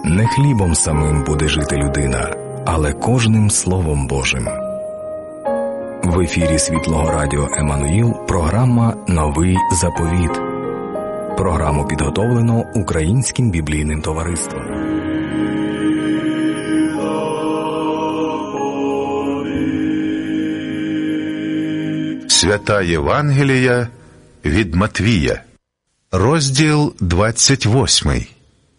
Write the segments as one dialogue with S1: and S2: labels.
S1: Не хлібом самим буде жити людина, але кожним Словом Божим. В ефірі Світлого Радіо Еммануїл програма «Новий заповіт». Програму підготовлено Українським біблійним товариством.
S2: Свята Євангелія від Матвія, розділ 28.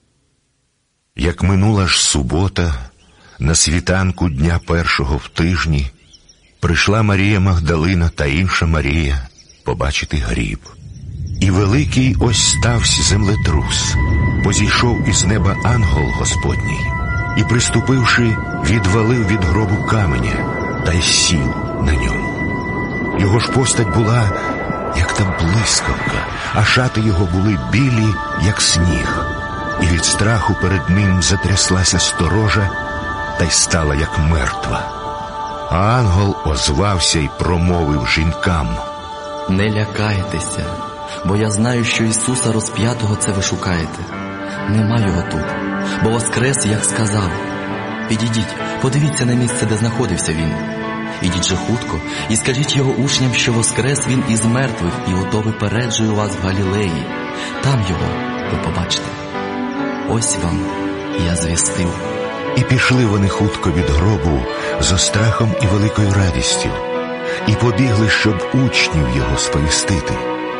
S2: Як минула ж субота, на світанку дня першого в тижні, прийшла Марія Магдалина та інша Марія побачити гріб. І великий ось стався землетрус, позійшов із неба ангел Господній, і, приступивши, відвалив від гробу каменя, та й сів на ньому. Його ж постать була, як та блискавка, а шати його були білі, як сніг. І від страху перед ним затряслася сторожа, та й стала, як мертва. А ангел озвався й промовив жінкам:
S3: «Не лякайтеся, бо я знаю, що Ісуса розп'ятого це ви шукаєте. Нема його тут, бо воскрес, як сказав. Підійдіть, подивіться на місце, де знаходився він. Ідіть же хутко і скажіть його учням, що воскрес він із мертвих, і ото випереджую вас в Галілеї. Там його ви побачите. Ось вам я звістив».
S2: І пішли вони хутко від гробу зо страхом і великою радістю, і побігли, щоб учнів його сповістити.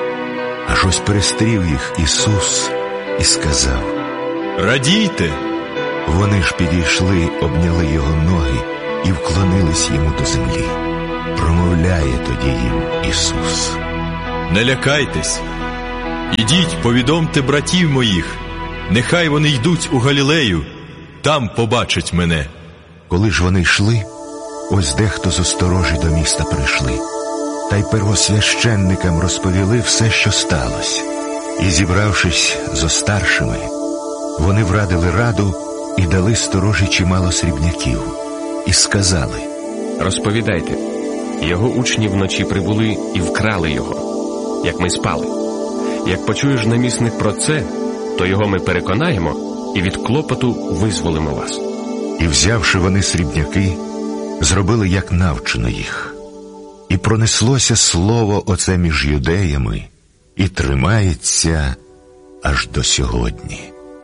S2: Аж ось перестрів їх Ісус і сказав:
S4: «Радійте!»
S2: Вони ж підійшли, обняли його ноги і вклонились йому до землі. Промовляє тоді їм Ісус:
S4: «Не лякайтесь! Ідіть, повідомте братів моїх, нехай вони йдуть у Галілею, там побачать мене».
S2: Коли ж вони йшли, ось дехто з осторожі до міста прийшли, та й первосвященникам розповіли все, що сталося. І, зібравшись зо старшими, вони врадили раду і дали сторожі чимало срібняків, і сказали:
S5: «Розповідайте, його учні вночі прибули і вкрали його, як ми спали. Як почуєш намісник про це, то його ми переконаємо і від клопоту визволимо вас».
S2: І, взявши вони срібняки, зробили, як навчено їх. І пронеслося слово оце між юдеями, і тримається аж до сьогодні.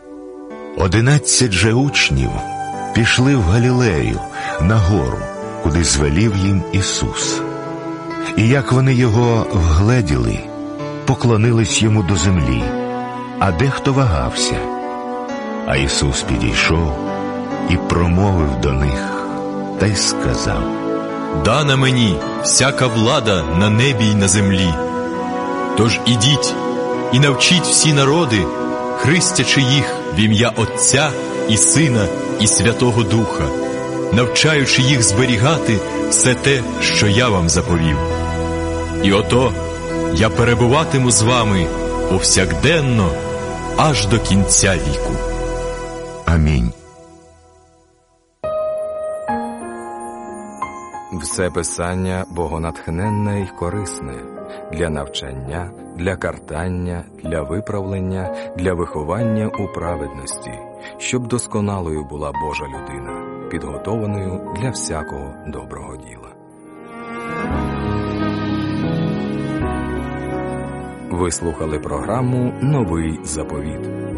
S2: 11 же учнів пішли в Галілею, на гору, куди звелів їм Ісус. І як вони його вгледіли, поклонились йому до землі, а дехто вагався. А Ісус підійшов і промовив до них, та й сказав:
S4: «Дана мені всяка влада на небі й на землі. Тож ідіть і навчіть всі народи, хрестячи їх в ім'я Отця і Сина і Святого Духа, навчаючи їх зберігати все те, що я вам заповів. І ото я перебуватиму з вами повсякденно аж до кінця віку».
S2: Амінь.
S1: Все Писання богонатхненне й корисне для навчання, для картання, для виправлення, для виховання у праведності, щоб досконалою була Божа людина, підготованою для всякого доброго діла. Ви слухали програму «Новий заповіт».